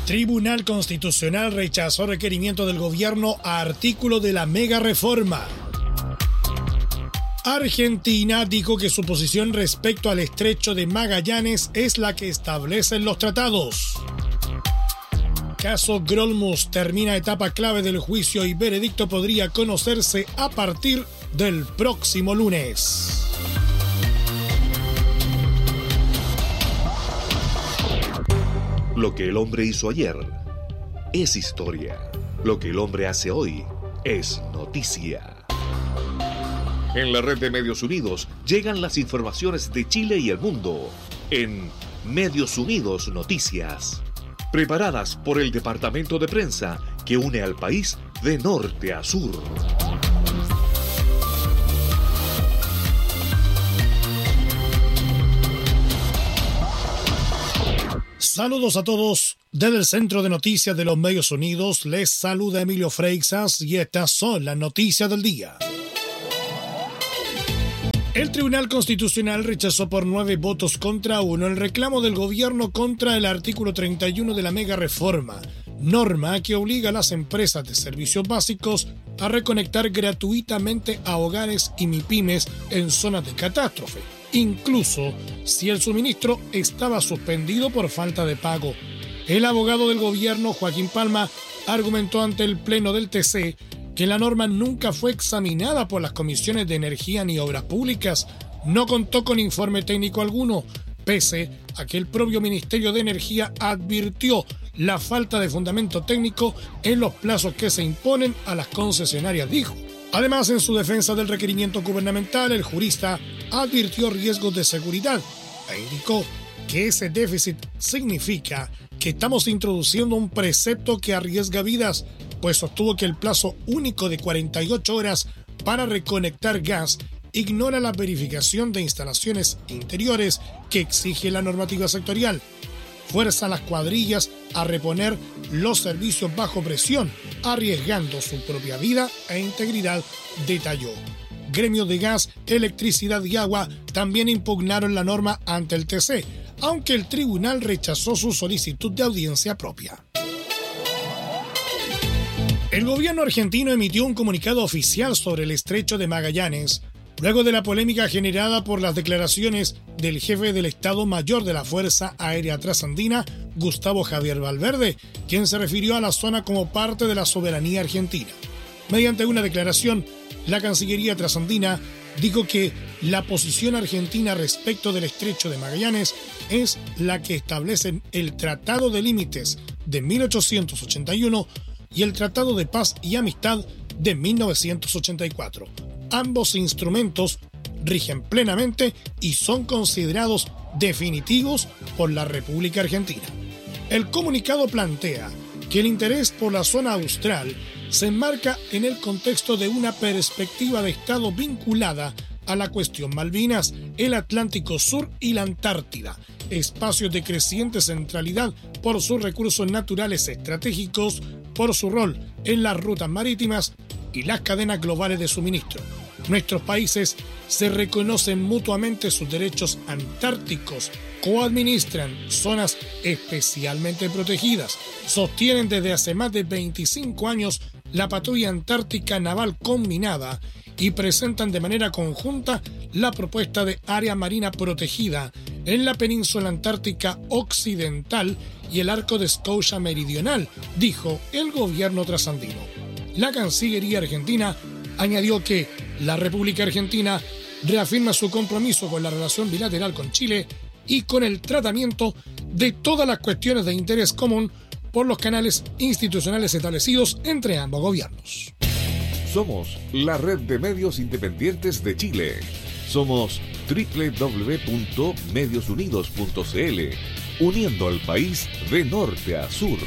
Tribunal Constitucional rechazó requerimiento del gobierno a artículo de la mega reforma. Argentina dijo que su posición respecto al estrecho de Magallanes es la que establecen los tratados. Caso Grolmus termina etapa clave del juicio y veredicto podría conocerse a partir del próximo lunes. Lo que el hombre hizo ayer es historia. Lo que el hombre hace hoy es noticia. En la red de Medios Unidos llegan las informaciones de Chile y el mundo en Medios Unidos Noticias, preparadas por el departamento de prensa que une al país de norte a sur. Saludos a todos. Desde el Centro de Noticias de los Medios Unidos les saluda Emilio Freixas y estas son las noticias del día. El Tribunal Constitucional rechazó por 9 votos contra 1 el reclamo del gobierno contra el artículo 31 de la mega reforma, norma que obliga a las empresas de servicios básicos a reconectar gratuitamente a hogares y MIPYMES en zonas de catástrofe, incluso si el suministro estaba suspendido por falta de pago. El abogado del gobierno, Joaquín Palma, argumentó ante el Pleno del TC que la norma nunca fue examinada por las comisiones de Energía ni Obras Públicas, no contó con informe técnico alguno, pese a que el propio Ministerio de Energía advirtió la falta de fundamento técnico en los plazos que se imponen a las concesionarias, dijo. Además, en su defensa del requerimiento gubernamental, el jurista advirtió riesgos de seguridad e indicó que ese déficit significa que estamos introduciendo un precepto que arriesga vidas, pues sostuvo que el plazo único de 48 horas para reconectar gas ignora la verificación de instalaciones interiores que exige la normativa sectorial. Fuerza a las cuadrillas a reponer los servicios bajo presión, arriesgando su propia vida e integridad, detalló. Gremios de gas, electricidad y agua también impugnaron la norma ante el TC, aunque el tribunal rechazó su solicitud de audiencia propia. El gobierno argentino emitió un comunicado oficial sobre el estrecho de Magallanes, luego de la polémica generada por las declaraciones del jefe del Estado Mayor de la Fuerza Aérea Trasandina, Gustavo Javier Valverde, quien se refirió a la zona como parte de la soberanía argentina. Mediante una declaración, la Cancillería trasandina dijo que la posición argentina respecto del estrecho de Magallanes es la que establecen el Tratado de Límites de 1881 y el Tratado de Paz y Amistad de 1984. Ambos instrumentos rigen plenamente y son considerados definitivos por la República Argentina. El comunicado plantea que el interés por la zona austral se enmarca en el contexto de una perspectiva de Estado vinculada a la cuestión Malvinas, el Atlántico Sur y la Antártida, espacios de creciente centralidad por sus recursos naturales estratégicos, por su rol en las rutas marítimas y las cadenas globales de suministro. Nuestros países se reconocen mutuamente sus derechos antárticos, coadministran zonas especialmente protegidas, sostienen desde hace más de 25 años la patrulla antártica naval combinada y presentan de manera conjunta la propuesta de área marina protegida en la península antártica occidental y el arco de Scotia meridional, dijo el gobierno trasandino. La Cancillería argentina añadió que la República Argentina reafirma su compromiso con la relación bilateral con Chile y con el tratamiento de todas las cuestiones de interés común por los canales institucionales establecidos entre ambos gobiernos. Somos la red de medios independientes de Chile. Somos www.mediosunidos.cl, uniendo al país de norte a sur.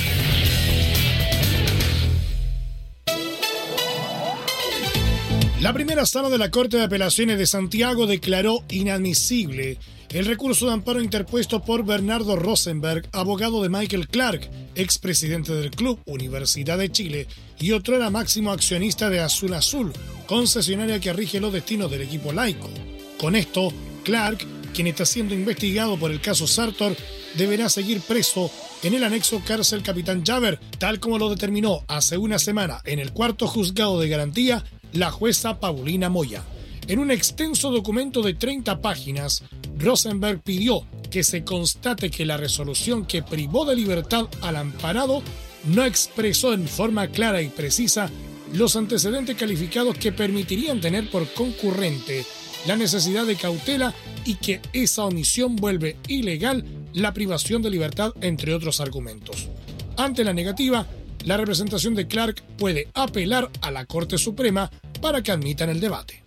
La primera sala de la Corte de Apelaciones de Santiago declaró inadmisible el recurso de amparo interpuesto por Bernardo Rosenberg, abogado de Michael Clark, expresidente del Club Universidad de Chile y otrora máximo accionista de Azul Azul, concesionaria que rige los destinos del equipo laico. Con esto, Clark quien está siendo investigado por el caso Sartor, deberá seguir preso en el anexo cárcel Capitán Llaver, tal como lo determinó hace una semana en el cuarto juzgado de garantía la jueza Paulina Moya. En un extenso documento de 30 páginas, Rosenberg pidió que se constate que la resolución que privó de libertad al amparado no expresó en forma clara y precisa los antecedentes calificados que permitirían tener por concurrente la necesidad de cautela y que esa omisión vuelve ilegal la privación de libertad, entre otros argumentos. Ante la negativa, la representación de Clark puede apelar a la Corte Suprema para que admitan el debate.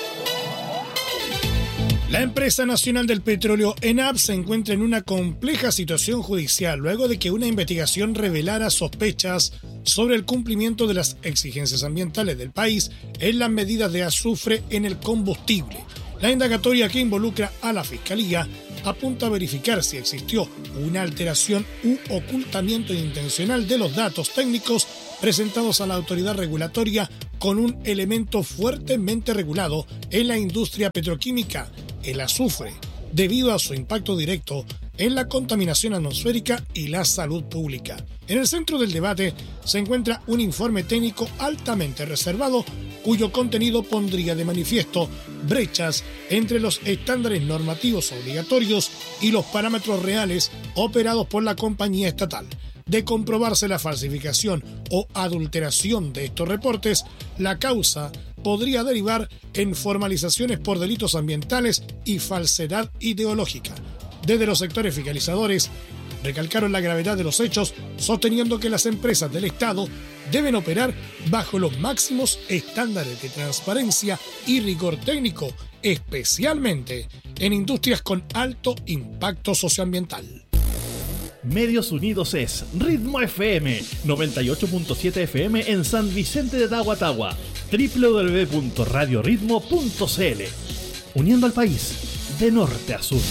La empresa nacional del petróleo ENAP se encuentra en una compleja situación judicial luego de que una investigación revelara sospechas sobre el cumplimiento de las exigencias ambientales del país en las medidas de azufre en el combustible. La indagatoria, que involucra a la Fiscalía, apunta a verificar si existió una alteración u ocultamiento intencional de los datos técnicos presentados a la autoridad regulatoria con un elemento fuertemente regulado en la industria petroquímica, el azufre, debido a su impacto directo en la contaminación atmosférica y la salud pública. En el centro del debate se encuentra un informe técnico altamente reservado cuyo contenido pondría de manifiesto brechas entre los estándares normativos obligatorios y los parámetros reales operados por la compañía estatal. De comprobarse la falsificación o adulteración de estos reportes, la causa podría derivar en formalizaciones por delitos ambientales y falsedad ideológica. Desde los sectores fiscalizadores, recalcaron la gravedad de los hechos, sosteniendo que las empresas del Estado deben operar bajo los máximos estándares de transparencia y rigor técnico, especialmente en industrias con alto impacto socioambiental. Medios Unidos es Ritmo FM, 98.7 FM en San Vicente de Tahuatahua, www.radioritmo.cl, uniendo al país de norte a sur.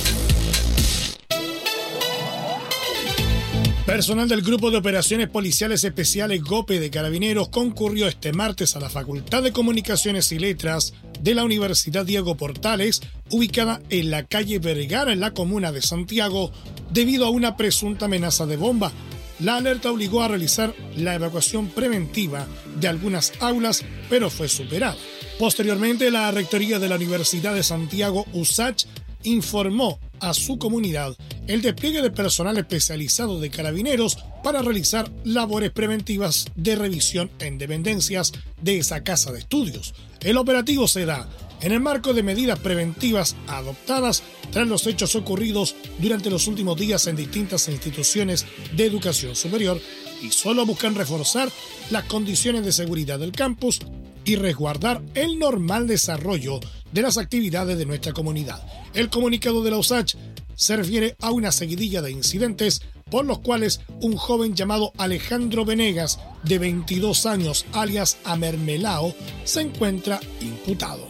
Personal del Grupo de Operaciones Policiales Especiales GOPE de Carabineros concurrió este martes a la Facultad de Comunicaciones y Letras de la Universidad Diego Portales, ubicada en la calle Vergara, en la comuna de Santiago, debido a una presunta amenaza de bomba. La alerta obligó a realizar la evacuación preventiva de algunas aulas, pero fue superada. Posteriormente, la Rectoría de la Universidad de Santiago, USACH, informó a su comunidad el despliegue de personal especializado de Carabineros para realizar labores preventivas de revisión en dependencias de esa casa de estudios. El operativo se da en el marco de medidas preventivas adoptadas tras los hechos ocurridos durante los últimos días en distintas instituciones de educación superior y solo buscan reforzar las condiciones de seguridad del campus y resguardar el normal desarrollo de las actividades de nuestra comunidad. El comunicado de la USACH se refiere a una seguidilla de incidentes por los cuales un joven llamado Alejandro Venegas, de 22 años, alias Amermelao, se encuentra imputado.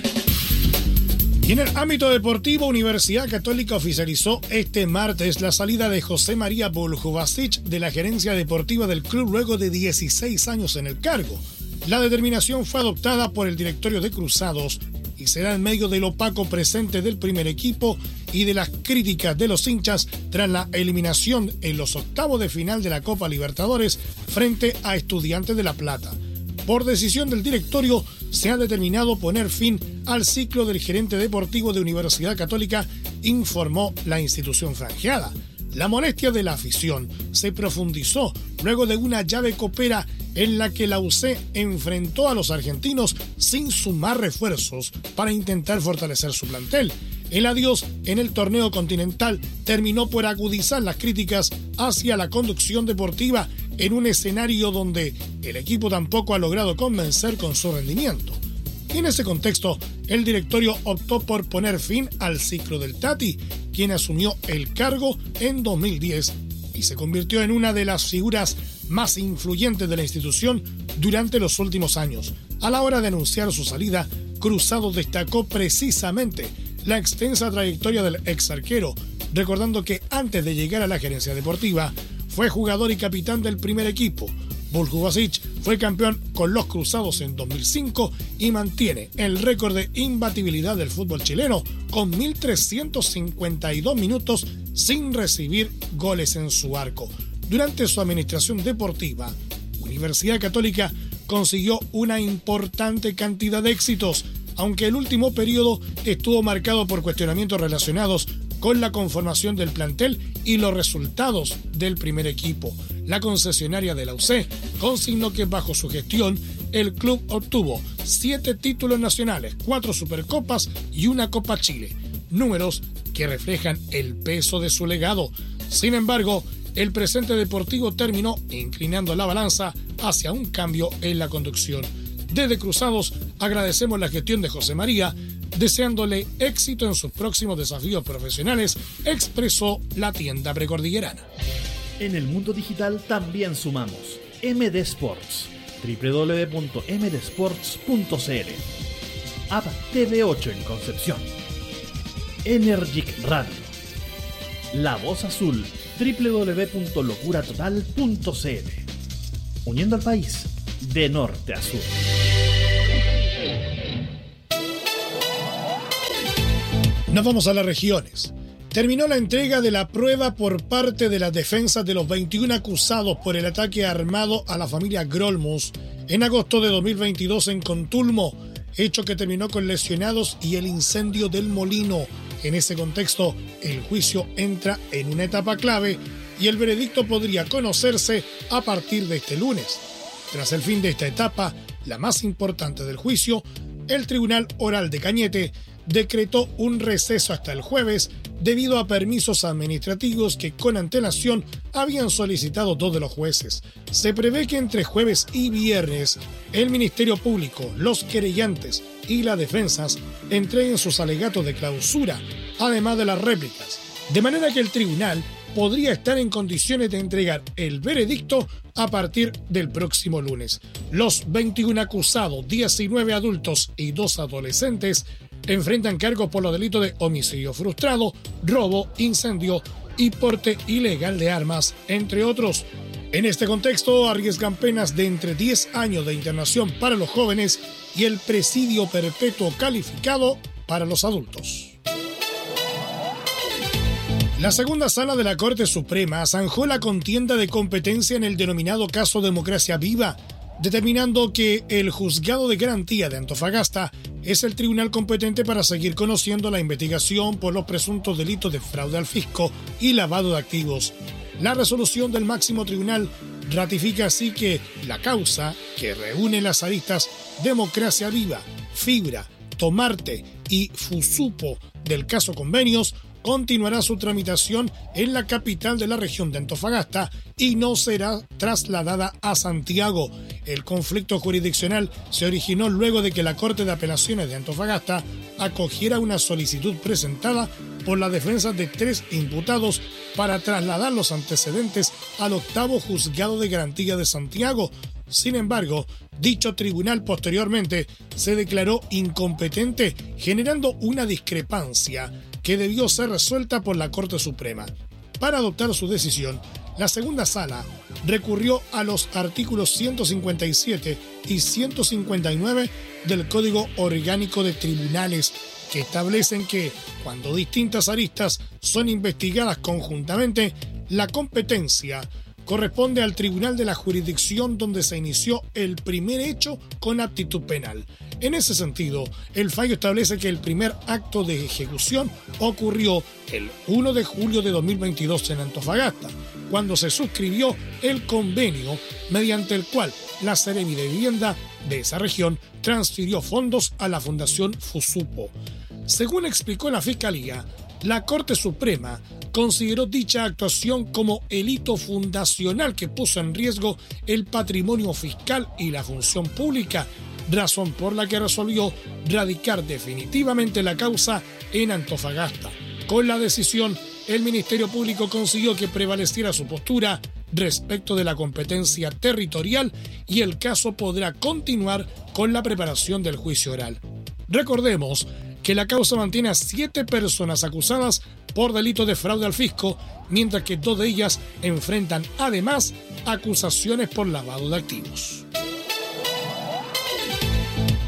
Y en el ámbito deportivo, Universidad Católica oficializó este martes la salida de José María Buljubasic de la gerencia deportiva del club luego de 16 años en el cargo. La determinación fue adoptada por el directorio de Cruzados y será en medio del opaco presente del primer equipo y de las críticas de los hinchas tras la eliminación en los octavos de final de la Copa Libertadores frente a Estudiantes de La Plata. Por decisión del directorio, se ha determinado poner fin al ciclo del gerente deportivo de Universidad Católica, informó la institución franjeada. La molestia de la afición se profundizó luego de una llave copera en la que la UC enfrentó a los argentinos sin sumar refuerzos para intentar fortalecer su plantel. El adiós en el torneo continental terminó por agudizar las críticas hacia la conducción deportiva en un escenario donde el equipo tampoco ha logrado convencer con su rendimiento. En ese contexto, el directorio optó por poner fin al ciclo del Tati, quien asumió el cargo en 2010 y se convirtió en una de las figuras más influyentes de la institución durante los últimos años. A la hora de anunciar su salida, Cruzados destacó precisamente la extensa trayectoria del ex arquero, recordando que antes de llegar a la gerencia deportiva, fue jugador y capitán del primer equipo. Buljubasic Fue campeón con los Cruzados en 2005 y mantiene el récord de imbatibilidad del fútbol chileno con 1.352 minutos sin recibir goles en su arco. Durante su administración deportiva, Universidad Católica consiguió una importante cantidad de éxitos, aunque el último periodo estuvo marcado por cuestionamientos relacionados con la conformación del plantel y los resultados del primer equipo. La concesionaria de la UC consignó que bajo su gestión el club obtuvo 7 títulos nacionales, 4 Supercopas y una Copa Chile, números que reflejan el peso de su legado. Sin embargo, el presente deportivo terminó inclinando la balanza hacia un cambio en la conducción. Desde Cruzados agradecemos la gestión de José María, deseándole éxito en sus próximos desafíos profesionales, expresó la tienda precordillerana. En el mundo digital también sumamos MD Sports, www.mdsports.cl, App TV8 en Concepción, Energic Radio, La Voz Azul, www.locuratotal.cl, uniendo al país de norte a sur. Nos vamos a las regiones. Terminó la entrega de la prueba por parte de las defensas de los 21 acusados por el ataque armado a la familia Grolmus en agosto de 2022 en Contulmo, hecho que terminó con lesionados y el incendio del molino. En ese contexto, el juicio entra en una etapa clave y el veredicto podría conocerse a partir de este lunes. Tras el fin de esta etapa, la más importante del juicio, el Tribunal Oral de Cañete decretó un receso hasta el jueves debido a permisos administrativos que con antelación habían solicitado 2 de los jueces. Se prevé que entre jueves y viernes el Ministerio Público, los querellantes y las defensas entreguen sus alegatos de clausura, además de las réplicas, de manera que el tribunal podría estar en condiciones de entregar el veredicto a partir del próximo lunes. Los 21 acusados, 19 adultos y 2 adolescentes, enfrentan cargos por los delitos de homicidio frustrado, robo, incendio y porte ilegal de armas, entre otros. En este contexto, arriesgan penas de entre 10 años de internación para los jóvenes y el presidio perpetuo calificado para los adultos. La segunda sala de la Corte Suprema zanjó la contienda de competencia en el denominado caso Democracia Viva, determinando que el Juzgado de Garantía de Antofagasta es el tribunal competente para seguir conociendo la investigación por los presuntos delitos de fraude al fisco y lavado de activos. La resolución del máximo tribunal ratifica así que la causa, que reúne las aristas Democracia Viva, Fibra, Tomarte y Fusupo del caso Convenios, continuará su tramitación en la capital de la región de Antofagasta y no será trasladada a Santiago. El conflicto jurisdiccional se originó luego de que la Corte de Apelaciones de Antofagasta acogiera una solicitud presentada por la defensa de 3 imputados para trasladar los antecedentes al 8º Juzgado de Garantía de Santiago. Sin embargo, dicho tribunal posteriormente se declaró incompetente, generando una discrepancia que debió ser resuelta por la Corte Suprema. Para adoptar su decisión, la segunda sala recurrió a los artículos 157 y 159 del Código Orgánico de Tribunales, que establecen que, cuando distintas aristas son investigadas conjuntamente, la competencia corresponde al tribunal de la jurisdicción donde se inició el primer hecho con aptitud penal. En ese sentido, el fallo establece que el primer acto de ejecución ocurrió el 1 de julio de 2022 en Antofagasta, cuando se suscribió el convenio mediante el cual la Seremi de Vivienda de esa región transfirió fondos a la Fundación Fusupo. Según explicó la Fiscalía, la Corte Suprema consideró dicha actuación como el hito fundacional que puso en riesgo el patrimonio fiscal y la función pública, razón por la que resolvió radicar definitivamente la causa en Antofagasta. Con la decisión, el Ministerio Público consiguió que prevaleciera su postura respecto de la competencia territorial y el caso podrá continuar con la preparación del juicio oral. Recordemos que la causa mantiene a 7 personas acusadas por delito de fraude al fisco, mientras que 2 de ellas enfrentan además acusaciones por lavado de activos.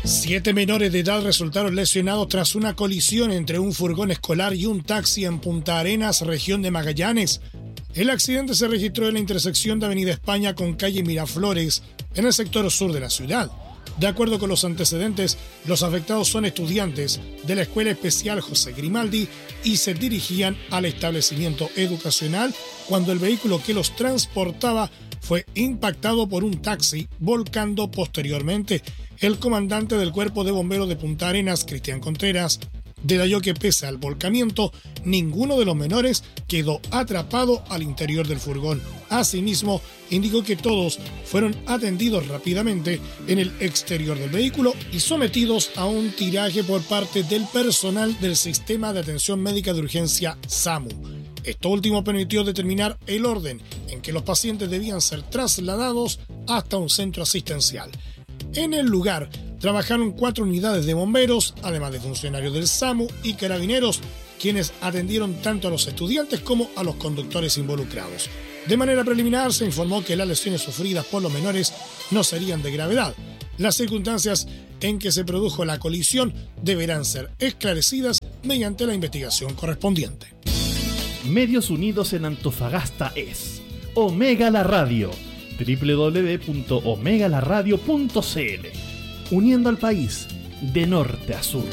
7 menores de edad resultaron lesionados tras una colisión entre un furgón escolar y un taxi en Punta Arenas, región de Magallanes. El accidente se registró en la intersección de Avenida España con calle Miraflores, en el sector sur de la ciudad. De acuerdo con los antecedentes, los afectados son estudiantes de la Escuela Especial José Grimaldi y se dirigían al establecimiento educacional cuando el vehículo que los transportaba fue impactado por un taxi, volcando posteriormente. El comandante del Cuerpo de Bomberos de Punta Arenas, Cristian Contreras, detalló que pese al volcamiento, ninguno de los menores quedó atrapado al interior del furgón. Asimismo, indicó que todos fueron atendidos rápidamente en el exterior del vehículo y sometidos a un tiraje por parte del personal del Sistema de Atención Médica de Urgencia SAMU. Esto último permitió determinar el orden en que los pacientes debían ser trasladados hasta un centro asistencial. En el lugar trabajaron 4 unidades de bomberos, además de funcionarios del SAMU y carabineros, quienes atendieron tanto a los estudiantes como a los conductores involucrados. De manera preliminar se informó que las lesiones sufridas por los menores no serían de gravedad. Las circunstancias en que se produjo la colisión deberán ser esclarecidas mediante la investigación correspondiente. Medios Unidos en Antofagasta es Omega La Radio, www.omegalaradio.cl, uniendo al país de norte a sur.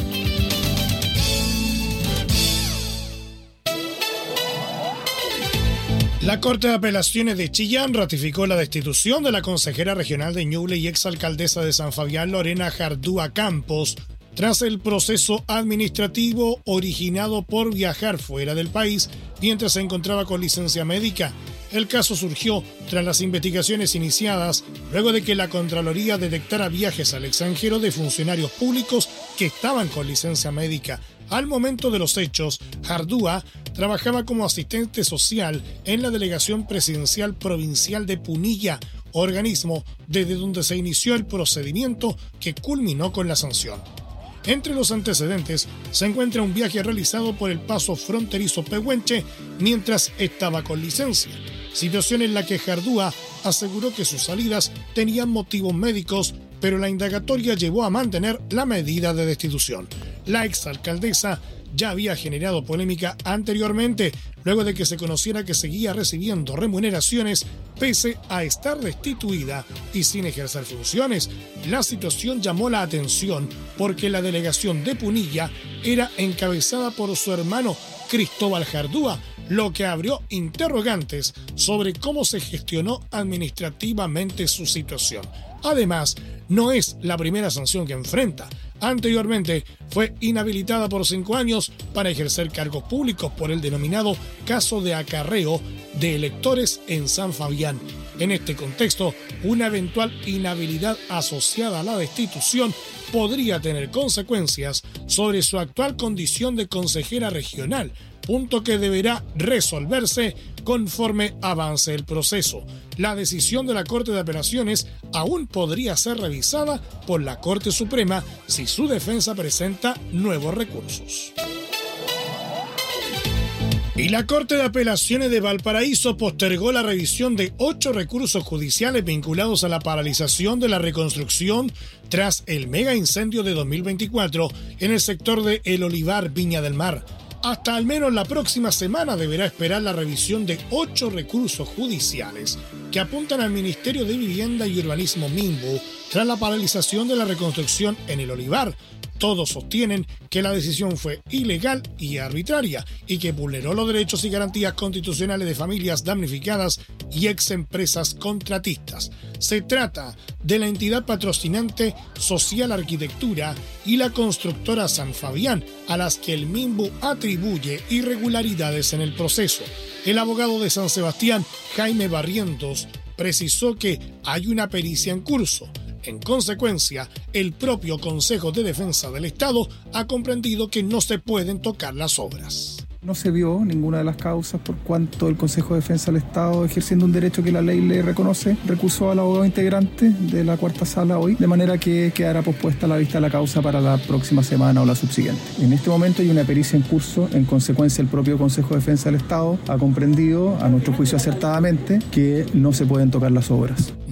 La Corte de Apelaciones de Chillán ratificó la destitución de la consejera regional de Ñuble y exalcaldesa de San Fabián, Lorena Jardúa Campos, tras el proceso administrativo originado por viajar fuera del país mientras se encontraba con licencia médica. El caso surgió tras las investigaciones iniciadas luego de que la Contraloría detectara viajes al extranjero de funcionarios públicos que estaban con licencia médica. Al momento de los hechos, Jardúa trabajaba como asistente social en la Delegación Presidencial Provincial de Punilla, organismo desde donde se inició el procedimiento que culminó con la sanción. Entre los antecedentes se encuentra un viaje realizado por el paso fronterizo Pehuenche mientras estaba con licencia, situación en la que Jardúa aseguró que sus salidas tenían motivos médicos, pero la indagatoria llevó a mantener la medida de destitución. La exalcaldesa ya había generado polémica anteriormente, luego de que se conociera que seguía recibiendo remuneraciones pese a estar destituida y sin ejercer funciones. La situación llamó la atención porque la delegación de Punilla era encabezada por su hermano Cristóbal Jardúa, lo que abrió interrogantes sobre cómo se gestionó administrativamente su situación. Además, no es la primera sanción que enfrenta. Anteriormente fue inhabilitada por 5 años para ejercer cargos públicos por el denominado caso de acarreo de electores en San Fabián. En este contexto, una eventual inhabilidad asociada a la destitución podría tener consecuencias sobre su actual condición de consejera regional, punto que deberá resolverse conforme avance el proceso. La decisión de la Corte de Apelaciones aún podría ser revisada por la Corte Suprema si su defensa presenta nuevos recursos. Y la Corte de Apelaciones de Valparaíso postergó la revisión de 8 recursos judiciales vinculados a la paralización de la reconstrucción tras el mega incendio de 2024 en el sector de El Olivar, Viña del Mar. Hasta al menos la próxima semana deberá esperar la revisión de 8 recursos judiciales que apuntan al Ministerio de Vivienda y Urbanismo MIMBU tras la paralización de la reconstrucción en El Olivar. Todos sostienen que la decisión fue ilegal y arbitraria y que vulneró los derechos y garantías constitucionales de familias damnificadas y exempresas contratistas. Se trata de la entidad patrocinante Social Arquitectura y la constructora San Fabián, a las que el MIMBU atribuye irregularidades en el proceso. El abogado de San Sebastián, Jaime Barrientos, precisó que hay una pericia en curso. En consecuencia, el propio Consejo de Defensa del Estado ha comprendido que no se pueden tocar las obras. No se vio ninguna de las causas por cuanto el Consejo de Defensa del Estado, ejerciendo un derecho que la ley le reconoce, recusó al abogado integrante de la cuarta sala hoy, de manera que quedará pospuesta la vista de la causa para la próxima semana o la subsiguiente. En este momento hay una pericia en curso. En consecuencia, el propio Consejo de Defensa del Estado ha comprendido, a nuestro juicio acertadamente, que no se pueden tocar las obras.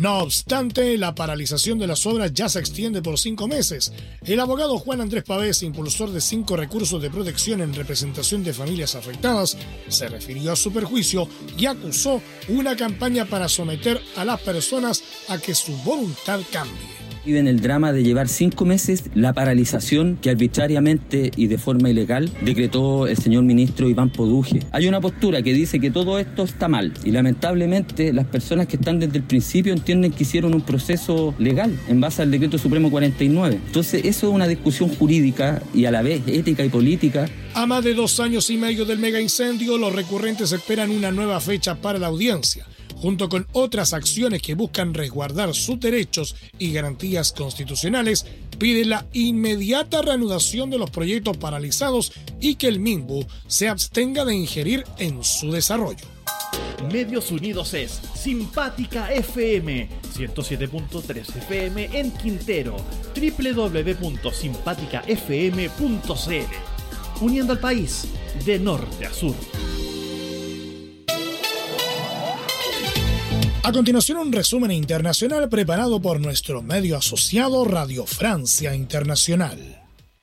No obstante, la paralización de las obras ya se extiende por 5 meses. El abogado Juan Andrés Pavés, impulsor de 5 recursos de protección en representación de familias afectadas, se refirió a su perjuicio y acusó una campaña para someter a las personas a que su voluntad cambie. Viven el drama de llevar 5 meses la paralización que arbitrariamente y de forma ilegal decretó el señor ministro Iván Poduje. Hay una postura que dice que todo esto está mal y lamentablemente las personas que están desde el principio entienden que hicieron un proceso legal en base al decreto supremo 49. Entonces eso es una discusión jurídica y a la vez ética y política. A más de 2 años y medio del mega incendio, los recurrentes esperan una nueva fecha para la audiencia, junto con otras acciones que buscan resguardar sus derechos y garantías constitucionales, pide la inmediata reanudación de los proyectos paralizados y que el MINBU se abstenga de ingerir en su desarrollo. Medios Unidos es Simpática FM, 107.3 FM en Quintero, www.simpaticafm.cl, uniendo al país de norte a sur. A continuación, un resumen internacional preparado por nuestro medio asociado Radio Francia Internacional.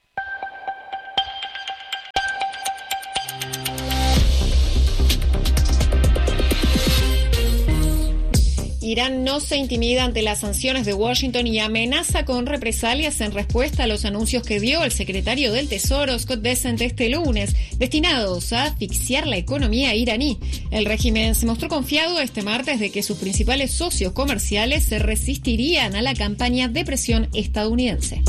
Irán no se intimida ante las sanciones de Washington y amenaza con represalias en respuesta a los anuncios que dio el secretario del Tesoro, Scott Bessent, este lunes, destinados a asfixiar la economía iraní. El régimen se mostró confiado este martes de que sus principales socios comerciales se resistirían a la campaña de presión estadounidense.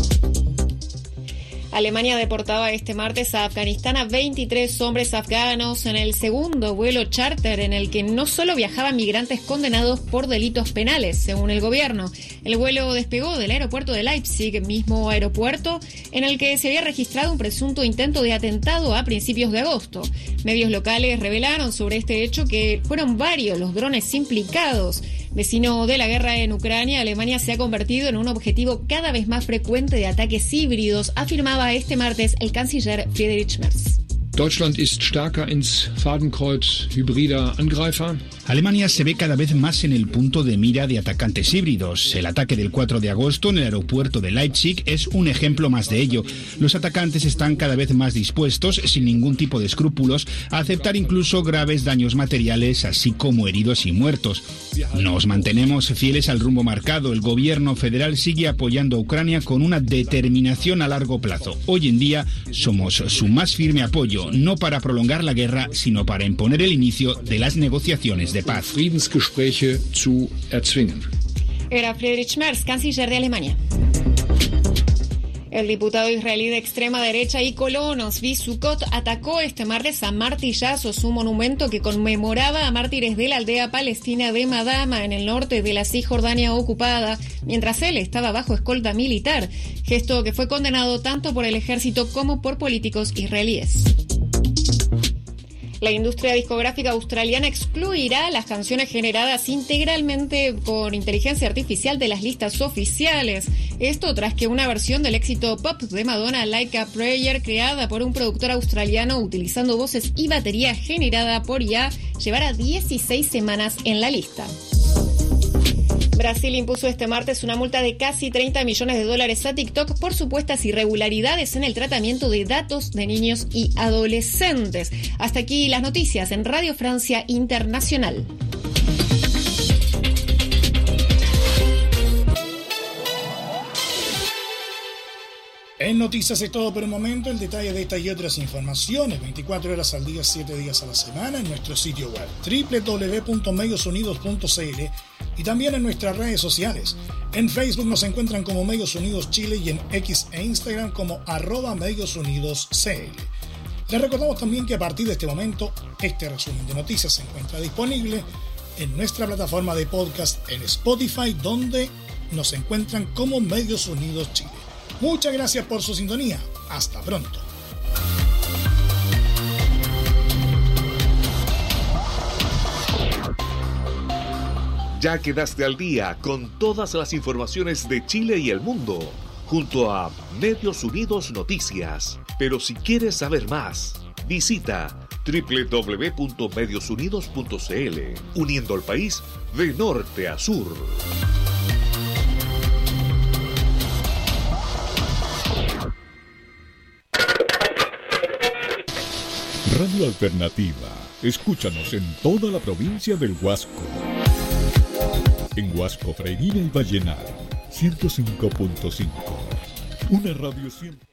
Alemania deportaba este martes a Afganistán a 23 hombres afganos en el segundo vuelo charter en el que no solo viajaban migrantes condenados por delitos penales, según el gobierno. El vuelo despegó del aeropuerto de Leipzig, mismo aeropuerto en el que se había registrado un presunto intento de atentado a principios de agosto. Medios locales revelaron sobre este hecho que fueron varios los drones implicados. Vecino de la guerra en Ucrania, Alemania se ha convertido en un objetivo cada vez más frecuente de ataques híbridos, afirmaba este martes el canciller Friedrich Merz. Deutschland ist stärker ins Fadenkreuz hybrider Angreifer. Alemania se ve cada vez más en el punto de mira de atacantes híbridos. El ataque del 4 de agosto en el aeropuerto de Leipzig es un ejemplo más de ello. Los atacantes están cada vez más dispuestos, sin ningún tipo de escrúpulos, a aceptar incluso graves daños materiales, así como heridos y muertos. Nos mantenemos fieles al rumbo marcado. El gobierno federal sigue apoyando a Ucrania con una determinación a largo plazo. Hoy en día somos su más firme apoyo, no para prolongar la guerra, sino para imponer el inicio de las negociaciones de paz. Friedensgespräche zu erzwingen. Era Friedrich Merz, canciller de Alemania. El diputado israelí de extrema derecha Icolono Zvi Sukkot atacó este martes a martillazos un monumento que conmemoraba a mártires de la aldea palestina de Madama en el norte de la Cisjordania ocupada, mientras él estaba bajo escolta militar, gesto que fue condenado tanto por el ejército como por políticos israelíes. La industria discográfica australiana excluirá las canciones generadas integralmente por inteligencia artificial de las listas oficiales. Esto tras que una versión del éxito pop de Madonna, Like a Prayer, creada por un productor australiano utilizando voces y batería generada por IA, llevara 16 semanas en la lista. Brasil impuso este martes una multa de casi $30 millones a TikTok por supuestas irregularidades en el tratamiento de datos de niños y adolescentes. Hasta aquí las noticias en Radio Francia Internacional. En noticias es todo por el momento. El detalle de esta y otras informaciones 24 horas al día, 7 días a la semana en nuestro sitio web www.mediosunidos.cl y también en nuestras redes sociales. En Facebook nos encuentran como Medios Unidos Chile y en X e Instagram como @MediosUnidosCL. Les recordamos también que a partir de este momento este resumen de noticias se encuentra disponible en nuestra plataforma de podcast en Spotify, donde nos encuentran como Medios Unidos Chile. Muchas gracias por su sintonía. Hasta pronto. Ya quedaste al día con todas las informaciones de Chile y el mundo, junto a Medios Unidos Noticias. Pero si quieres saber más, visita www.mediosunidos.cl, uniendo al país de norte a sur. Radio Alternativa. Escúchanos en toda la provincia del Huasco. En Huasco, Freirina y Vallenar, 105.5. Una radio 100%.